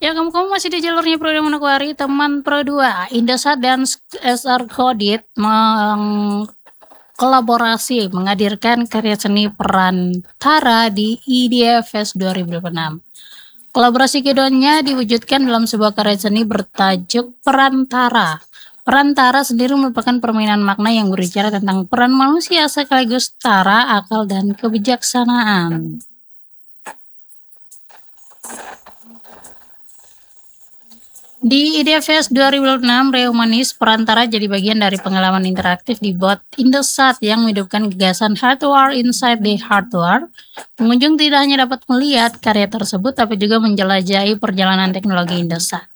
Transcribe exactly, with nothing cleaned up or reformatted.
Ya, kamu-kamu masih di jalurnya Pro dan Manokwari, teman Pro dua. Indosat dan S R Khodit mengkolaborasi menghadirkan karya seni Perantara di I D F Fest dua ribu dua puluh enam. Kolaborasi keduanya diwujudkan dalam sebuah karya seni bertajuk Perantara. Perantara sendiri merupakan permainan makna yang berbicara tentang peran manusia sekaligus tara, akal, dan kebijaksanaan. Di I D F Fest dua ribu dua puluh enam, Rehumanis Perantara jadi bagian dari pengalaman interaktif di bot Indosat yang menghidupkan gagasan hardware inside the hardware. Pengunjung tidak hanya dapat melihat karya tersebut, tapi juga menjelajahi perjalanan teknologi Indosat.